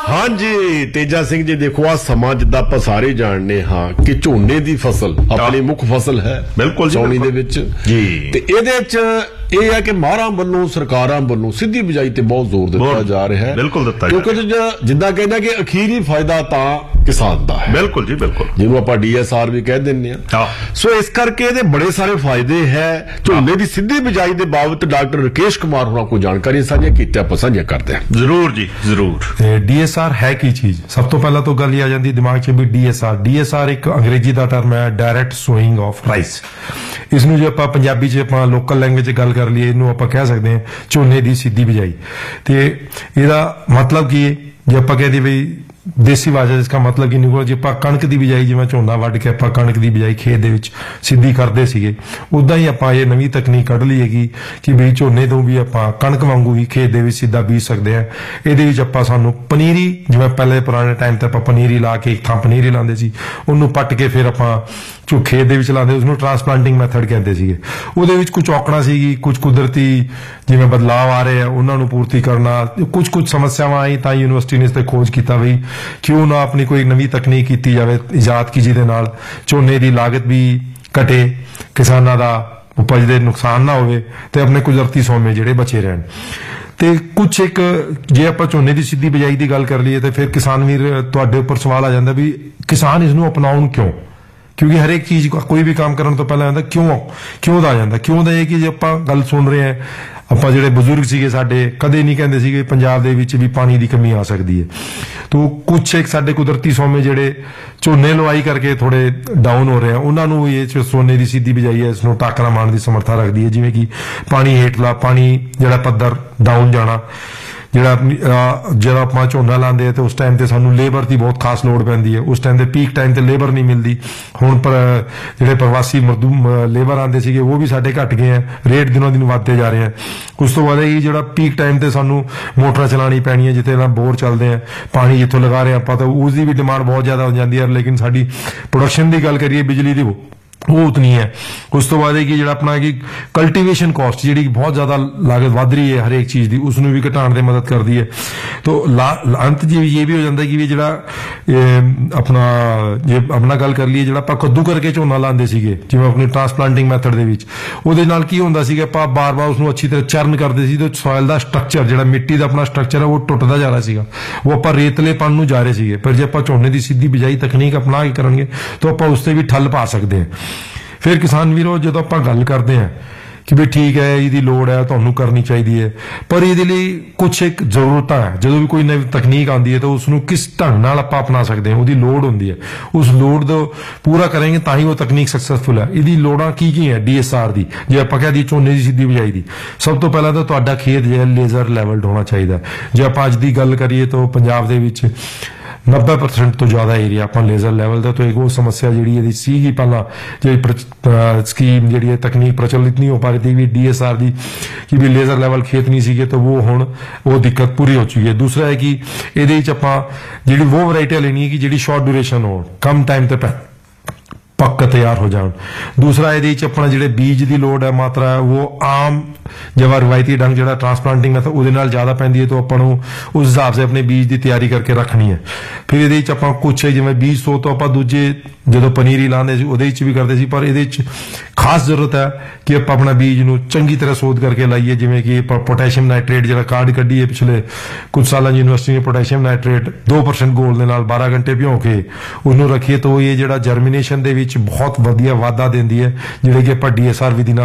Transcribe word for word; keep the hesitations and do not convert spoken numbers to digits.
ਹਾਂਜੀ ਤੇਜਾ ਸਿੰਘ ਜੀ, ਦੇਖੋ ਆ ਸਮਾਂ ਜਿੱਦਾਂ ਆਪਾਂ ਸਾਰੇ ਜਾਣਦੇ ਹਾਂ ਕਿ ਝੋਨੇ ਦੀ ਫਸਲ ਆਪਣੀ ਮੁੱਖ ਫਸਲ ਹੈ ਬਿਲਕੁਲ ਸੌਣੀ ਦੇ ਵਿੱਚ ਜੀ, ਤੇ ਇਹਦੇ ਵਿੱਚ ਇਹ ਹੈ ਕਿ ਮਾਹਰਾਂ ਵੱਲੋਂ ਸਰਕਾਰਾਂ ਵੱਲੋਂ ਸਿੱਧੀ ਬਿਜਾਈ ਤੇ ਬਹੁਤ ਜ਼ੋਰ ਦਿੱਤਾ ਜਾ ਰਿਹਾ ਹੈ। ਬਿਲਕੁਲ ਦਿੱਤਾ ਕਿਉਂਕਿ ਜਿੱਦਾਂ ਕਹਿੰਦਾ ਕਿ ਅਖੀਰੀ ਫਾਇਦਾ ਤਾਂ ਕਿਸਾਨ ਦਾ ਹੈ। ਬਿਲਕੁਲ ਜੀ ਬਿਲਕੁਲ, ਜਿਹਨੂੰ ਆਪਾਂ ਡੀ ਐਸ ਆਰ ਵੀ ਕਹਿ ਦਿੰਦੇ ਆ। ਸੋ ਇਸ ਕਰਕੇ ਇਹਦੇ ਬੜੇ ਸਾਰੇ ਫਾਇਦੇ ਹੈ। ਝੋਨੇ ਦੀ ਸਿੱਧੀ ਬਿਜਾਈ ਦੇ ਬਾਬਤ ਡਾਕਟਰ ਰਕੇਸ਼ ਕੁਮਾਰ ਹੋਰਾਂ ਕੋਲ ਜਾਣਕਾਰੀ ਸਾਂਝੀ ਕੀਤੀ, ਆਪਾਂ ਸਾਂਝੀਆਂ ਕਰਦੇ ਹਾਂ। ਜ਼ਰੂਰ ਜੀ ਜ਼ਰੂਰ। ਡੀ ਐਸ ਆਰ ਹੈ ਕੀ ਚੀਜ਼? ਸਭ ਤੋਂ ਪਹਿਲਾਂ ਤਾਂ ਗੱਲ ਇਹ ਆ ਜਾਂਦੀ ਦਿਮਾਗ 'ਚ ਵੀ D S R D S R ਇੱਕ ਅੰਗਰੇਜ਼ੀ ਦਾ ਟਰਮ ਹੈ, ਡਾਇਰੈਕਟ ਸੋਇੰਗ ਆਫ ਰਾਈਸ। ਇਸ ਨੂੰ ਜੇ ਆਪਾਂ ਪੰਜਾਬੀ 'ਚ ਆਪਾਂ ਲੋਕਲ ਲੈਂਗੁਏਜ 'ਚ ਗੱਲ ਕਰ ਲਈਏ, ਇਹਨੂੰ ਆਪਾਂ ਕਹਿ ਸਕਦੇ ਹਾਂ ਝੋਨੇ ਦੀ ਸਿੱਧੀ ਬਿਜਾਈ। ਤੇ ਇਹਦਾ ਮਤਲਬ ਕੀ ਹੈ? ਜੇ ਆਪਾਂ ਕਹਦੇ ਬਈ ਦੇਸੀ ਭਾਸ਼ਾ ਇਸका मतलब ਕੀ ਨਿਕਲਦਾ, ਜੇ ਆਪਾਂ ਕਣਕ ਦੀ ਬਿਜਾਈ ਜਿਵੇਂ ਝੋਨਾ ਵੱਢ ਕੇ ਆਪਾਂ ਕਣਕ ਦੀ ਬਿਜਾਈ ਖੇਤ ਦੇ ਵਿੱਚ ਸਿੱਧੀ ਕਰਦੇ ਸੀਗੇ, ਉਦਾਂ ਹੀ ਆਪਾਂ ਇਹ ਨਵੀਂ ਤਕਨੀਕ ਕੱਢ ਲਈ ਹੈਗੀ ਕਿ ਵੀ ਝੋਨੇ ਤੋਂ ਵੀ ਆਪਾਂ ਕਣਕ ਵਾਂਗੂ ਹੀ ਖੇਤ ਦੇ ਵਿੱਚ ਸਿੱਧਾ ਬੀਜ ਸਕਦੇ ਆ। ਇਹਦੇ ਵਿੱਚ ਆਪਾਂ ਸਾਨੂੰ ਪਨੀਰੀ, ਜਿਵੇਂ ਪਹਿਲੇ ਪੁਰਾਣੇ ਟਾਈਮ ਤੇ ਆਪਾਂ ਪਨੀਰੀ ਲਾ ਕੇ ਇੱਕ ਥਾਂ ਪਨੀਰੀ ਲਾਉਂਦੇ ਸੀ, ਉਹਨੂੰ ਪੱਟ ਕੇ ਫਿਰ ਆਪਾਂ ਜੋ ਖੇਤ ਦੇ ਵਿੱਚ ਲਾਉਂਦੇ ਉਸਨੂੰ ਟਰਾਂਸਪਲਾਂਟਿੰਗ ਮੈਥਡ ਕਹਿੰਦੇ ਸੀਗੇ। ਉਹਦੇ ਵਿੱਚ ਕੁਝ ਔਕੜਾਂ ਸੀਗੀ, ਕੁਝ ਕੁਦਰਤੀ ਜਿਵੇਂ ਬਦਲਾਅ ਆ ਰਹੇ ਆ ਉਹਨਾਂ ਨੂੰ ਪੂਰਤੀ ਕਰਨਾ, ਕੁਝ ਕੁਝ ਸਮੱਸਿਆਵਾਂ ਆਈ ਤਾਂ ਯੂਨੀਵਰਸਿਟੀ ਨੇ ਇਸ ਤੇ ਖੋਜ ਕੀਤਾ ਵੀ ਕਿਉਂ ਨਾ ਆਪਣੀ ਕੋਈ ਨਵੀਂ ਤਕਨੀਕ ਕੀਤੀ ਜਾਵੇ ਇਜਾਦ ਕੀ, ਜਿਹਦੇ ਨਾਲ ਝੋਨੇ ਦੀ ਲਾਗਤ ਵੀ ਘਟੇ, ਕਿਸਾਨਾਂ ਦਾ ਉਪਜ ਦੇ ਨੁਕਸਾਨ ਨਾ ਹੋਵੇ ਤੇ ਆਪਣੇ ਕੁਦਰਤੀ ਸੋਮੇ ਜਿਹੜੇ ਬਚੇ ਰਹਿਣ। ਤੇ ਕੁਝ ਇੱਕ ਜੇ ਆਪਾਂ ਝੋਨੇ ਦੀ ਸਿੱਧੀ ਬਿਜਾਈ ਦੀ ਗੱਲ ਕਰ ਲਈਏ ਤੇ ਫਿਰ ਕਿਸਾਨ ਵੀਰ ਤੁਹਾਡੇ ਉੱਪਰ ਸਵਾਲ ਆ ਜਾਂਦਾ ਵੀ ਕਿਸਾਨ ਇਸ ਨੂੰ ਅਪਣਾਉਣ ਕਿਉਂ? ਕਿਉਂਕਿ ਹਰੇਕ ਚੀਜ਼ ਕੋਈ ਵੀ ਕੰਮ ਕਰਨ ਤੋਂ ਪਹਿਲਾਂ ਆਉਂਦਾ ਕਿਉਂ ਕਿਉਂ ਦਾ ਆ ਜਾਂਦਾ। ਕਿਉਂ ਦਾ ਇਹ ਕਿ ਜੇ ਆਪਾਂ ਗੱਲ ਸੁਣ ਰਹੇ ਹਾਂ, ਆਪਾਂ ਜਿਹੜੇ ਬਜ਼ੁਰਗ ਸੀਗੇ ਸਾਡੇ ਕਦੇ ਨਹੀਂ ਕਹਿੰਦੇ ਸੀਗੇ ਪੰਜਾਬ ਦੇ ਵਿੱਚ ਵੀ ਪਾਣੀ ਦੀ ਕਮੀ ਆ ਸਕਦੀ ਹੈ। ਤੋ ਕੁਛ ਇੱਕ ਸਾਡੇ ਕੁਦਰਤੀ ਸੋਮੇ ਜਿਹੜੇ ਝੋਨੇ ਲਵਾਈ ਕਰਕੇ ਥੋੜੇ ਡਾਊਨ ਹੋ ਰਹੇ ਆ, ਉਹਨਾਂ ਨੂੰ ਇਹ ਸੋਨੇ ਦੀ ਸਿੱਧੀ ਬਿਜਾਈ ਹੈ ਇਸ ਨੂੰ ਟਾਕਰਾ ਮਾਰਨ ਦੀ ਸਮਰੱਥਾ ਰੱਖਦੀ ਹੈ। ਜਿਵੇਂ ਕਿ ਪਾਣੀ ਹੇਠਲਾ ਪਾਣੀ ਜਿਹੜਾ ਪੱਧਰ ਡਾਊਨ ਜਾਣਾ, ਜਿਹੜਾ ਜਦੋਂ ਆਪਾਂ ਝੋਨਾ ਲਾਉਂਦੇ ਆ ਤੇ ਉਸ ਟਾਈਮ ਤੇ ਸਾਨੂੰ ਲੇਬਰ ਦੀ ਬਹੁਤ ਖਾਸ ਲੋੜ ਪੈਂਦੀ ਹੈ। ਉਸ ਟਾਈਮ ਤੇ ਪੀਕ ਟਾਈਮ ਤੇ ਲੇਬਰ ਨਹੀਂ ਮਿਲਦੀ। ਹੁਣ ਪਰ ਜਿਹੜੇ ਪ੍ਰਵਾਸੀ ਮਜ਼ਦੂਰ ਲੇਬਰ ਆਉਂਦੇ ਸੀਗੇ ਉਹ ਵੀ ਸਾਡੇ ਘਟ ਗਏ ਆ, ਰੇਟ ਦਿਨੋਂ ਦਿਨ ਵੱਧਦੇ ਜਾ ਰਹੇ ਆ। ਉਸ ਤੋਂ ਬਾਅਦ ਇਹ ਜਿਹੜਾ ਪੀਕ ਟਾਈਮ ਤੇ ਸਾਨੂੰ ਮੋਟਰਾਂ ਚਲਾਉਣੀ ਪੈਣੀ ਹੈ, ਜਿੱਥੇ ਨਾਲ ਬੋਰ ਚੱਲਦੇ ਆ, ਪਾਣੀ ਜਿੱਥੋਂ ਲਗਾ ਰਹੇ ਆਪਾਂ ਤਾਂ ਉਸ ਦੀ ਵੀ ਡਿਮਾਂਡ ਬਹੁਤ ਜ਼ਿਆਦਾ ਹੋ ਜਾਂਦੀ ਹੈ। ਲੇਕਿਨ ਸਾਡੀ ਪ੍ਰੋਡਕਸ਼ਨ ਦੀ ਗੱਲ ਕਰੀਏ ਬਿਜਲੀ ਦੀ ਉਹ ਉਤਨੀ ਹੈ। ਉਸ ਤੋਂ ਬਾਅਦ ਇਹ ਕਿ ਜਿਹੜਾ ਆਪਣਾ ਕਿ ਕਲਟੀਵੇਸ਼ਨ ਕਾਸਟ ਜਿਹੜੀ ਬਹੁਤ ਜ਼ਿਆਦਾ ਲਾਗਤ ਵੱਧ ਰਹੀ ਹੈ ਹਰੇਕ ਚੀਜ਼ ਦੀ, ਉਸ ਨੂੰ ਵੀ ਘਟਾਉਣ ਦੇ ਮਦਦ ਕਰਦੀ ਹੈ। ਤੋ ਅੰਤ ਜੀ ਇਹ ਵੀ ਹੋ ਜਾਂਦਾ ਕਿ ਵੀ ਜਿਹੜਾ ਆਪਣਾ ਜੇ ਆਪਣਾ ਗੱਲ ਕਰ ਲਈਏ ਜਿਹੜਾ ਆਪਾਂ ਕੱਦੂ ਕਰਕੇ ਝੋਨਾ ਲਾਉਂਦੇ ਸੀਗੇ ਜਿਵੇਂ ਆਪਣੀ ਟਰਾਂਸਪਲਾਂਟਿੰਗ ਮੈਥਡ ਦੇ ਵਿੱਚ, ਉਹਦੇ ਨਾਲ ਕੀ ਹੁੰਦਾ ਸੀਗਾ ਆਪਾਂ ਬਾਰ-ਬਾਰ ਉਸਨੂੰ ਅੱਛੀ ਤਰ੍ਹਾਂ ਚਰਨ ਕਰਦੇ ਸੀ ਤੇ ਸੋਇਲ ਦਾ ਸਟਰਕਚਰ ਜਿਹੜਾ ਮਿੱਟੀ ਦਾ ਆਪਣਾ ਸਟਰਕਚਰ ਹੈ ਉਹ ਟੁੱਟਦਾ ਜਾ ਰਿਹਾ ਸੀਗਾ, ਉਹ ਆਪਾਂ ਰੇਤਲੇਪਣ ਨੂੰ ਜਾ ਰਹੇ ਸੀਗੇ। ਪਰ ਜੇ ਆਪਾਂ ਝੋਨੇ ਦੀ ਸਿੱਧੀ ਬਿਜਾਈ ਤਕਨੀਕ ਅਪਣਾ ਕੇ ਕਰਨਗੇ ਤਾਂ ਆਪਾਂ ਉਸ ਤੇ ਵੀ ਠੱਲ ਪਾ ਸਕਦੇ ਹਾਂ। ਫਿਰ ਕਿਸਾਨ ਵੀਰੋ ਜਦੋਂ ਆਪਾਂ ਗੱਲ ਕਰਦੇ ਹਾਂ ਕਿ ਵੀ ਠੀਕ ਹੈ ਇਹਦੀ ਲੋੜ ਹੈ ਤੁਹਾਨੂੰ ਕਰਨੀ ਚਾਹੀਦੀ ਹੈ, ਪਰ ਇਹਦੇ ਲਈ ਕੁਛ ਇੱਕ ਜ਼ਰੂਰਤਾਂ ਹੈ। ਜਦੋਂ ਵੀ ਕੋਈ ਨਵੀਂ ਤਕਨੀਕ ਆਉਂਦੀ ਹੈ ਤਾਂ ਉਸ ਨੂੰ ਕਿਸ ਢੰਗ ਨਾਲ ਆਪਾਂ ਅਪਣਾ ਸਕਦੇ ਹਾਂ, ਉਹਦੀ ਲੋੜ ਹੁੰਦੀ ਹੈ। ਉਸ ਲੋੜ ਦਾ ਪੂਰਾ ਕਰਾਂਗੇ ਤਾਂ ਹੀ ਉਹ ਤਕਨੀਕ ਸਕਸੈਸਫੁਲ ਹੈ। ਇਹਦੀ ਲੋੜਾਂ ਕੀ ਕੀ ਹੈ ਡੀ ਐਸ ਆਰ ਦੀ? ਜੇ ਆਪਾਂ ਕਹਿ ਦਈਏ ਝੋਨੇ ਦੀ ਸਿੱਧੀ ਬਿਜਾਈ ਦੀ, ਸਭ ਤੋਂ ਪਹਿਲਾਂ ਤਾਂ ਤੁਹਾਡਾ ਖੇਤ ਜਿਹੜਾ ਲੇਜ਼ਰ ਲੈਵਲਡ ਹੋਣਾ ਚਾਹੀਦਾ। ਜੇ ਆਪਾਂ ਅੱਜ ਦੀ ਗੱਲ ਕਰੀਏ ਤਾਂ ਪੰਜਾਬ ਦੇ ਵਿੱਚ ਨੱਬੇ ਪਰਸੈਂਟ ਤੋਂ ਜ਼ਿਆਦਾ ਏਰੀਆ ਆਪਾਂ ਲੇਜ਼ਰ ਲੈਵਲ ਦਾ। ਤਾਂ ਇੱਕ ਉਹ ਸਮੱਸਿਆ ਜਿਹੜੀ ਇਹਦੀ ਸੀ ਹੀ ਪਹਿਲਾਂ ਜਿਹੜੀ ਸਕੀਮ ਜਿਹੜੀ ਹੈ ਤਕਨੀਕ ਪ੍ਰਚਲਿਤ ਨਹੀਂ ਹੋ ਪਾ ਰਹੀ ਥੀ ਵੀ ਡੀ ਐਸ ਆਰ ਦੀ ਕਿ ਵੀ ਲੇਜ਼ਰ ਲੈਵਲ ਖੇਤ ਨਹੀਂ ਸੀਗੇ, ਤਾਂ ਉਹ ਹੁਣ ਉਹ ਦਿੱਕਤ ਪੂਰੀ ਹੋ ਚੁੱਕੀ ਹੈ। ਦੂਸਰਾ ਹੈ ਕਿ ਇਹਦੇ ਵਿੱਚ ਆਪਾਂ ਜਿਹੜੀ ਉਹ ਵੈਰਾਈਟੀ ਲੈਣੀ ਹੈ ਕਿ ਜਿਹੜੀ ਸ਼ਾਰਟ ਡਿਊਰੇਸ਼ਨ ਹੋ, ਕਮ ਟਾਈਮ ਤੇ ਪੱਕਾ ਤਿਆਰ ਹੋ ਜਾਣ। ਦੂਸਰਾ ਇਹਦੇ ਵਿੱਚ ਆਪਣਾ ਜਿਹੜੇ ਬੀਜ ਦੀ ਲੋੜ ਹੈ ਮਾਤਰਾ ਹੈ ਉਹ ਆਮ ਜਿਵੇਂ ਰਵਾਇਤੀ ਢੰਗ ਜਿਹੜਾ ਟਰਾਂਸਪਲਾਂਟਿੰਗ ਮੈਥਡ ਉਹਦੇ ਨਾਲ ਜ਼ਿਆਦਾ ਪੈਂਦੀ ਹੈ, ਤਾਂ ਆਪਾਂ ਨੂੰ ਉਸ ਹਿਸਾਬ ਸੇ ਆਪਣੇ ਬੀਜ ਦੀ ਤਿਆਰੀ ਕਰਕੇ ਰੱਖਣੀ ਹੈ। ਫਿਰ ਇਹਦੇ ਵਿੱਚ ਆਪਾਂ ਕੁਛ ਜਿਵੇਂ ਬੀਜ ਸੋ ਤੋਂ ਆਪਾਂ ਦੂਜੇ ਜਦੋਂ ਪਨੀਰੀ ਲਾਉਂਦੇ ਸੀ ਉਹਦੇ ਵਿੱਚ ਵੀ ਕਰਦੇ ਸੀ, ਪਰ ਇਹਦੇ ਵਿੱਚ ਖਾਸ ਜ਼ਰੂਰਤ ਹੈ ਕਿ ਆਪਾਂ ਆਪਣਾ ਬੀਜ ਨੂੰ ਚੰਗੀ ਤਰ੍ਹਾਂ ਸੋਧ ਕਰਕੇ ਲਾਈਏ। ਜਿਵੇਂ ਕਿ ਪੋਟੈਸ਼ੀਅਮ ਨਾਈਟ੍ਰੇਟ ਜਿਹੜਾ ਕਾਰਡ ਕੱਢੀ ਹੈ ਪਿਛਲੇ ਕੁਝ ਸਾਲਾਂ ਯੂਨੀਵਰਸਿਟੀ ਨੇ, ਪੋਟੈਸ਼ੀਅਮ ਨਾਈਟ੍ਰੇਟ ਦੋ ਪਰਸੈਂਟ ਗੋਲ ਦੇ ਨਾਲ ਬਾਰਾਂ ਘੰਟੇ ਭਿਉਂ ਕੇ ਉਹਨੂੰ ਰੱਖੀਏ ਤਾਂ ਇਹ ਜਿਹੜਾ ਜਰਮੀਨੇਸ਼ਨ ਦੇ ਵਿੱਚ ਬਹੁਤ ਵਧੀਆ ਵਾਧਾ ਦਿੰਦੀ ਹੈ, ਜਿਹੜੇ ਕਿ ਆਪਾਂ ਡੀ ਐਸ ਆਰ ਵਿਧੀ ਨਾਲ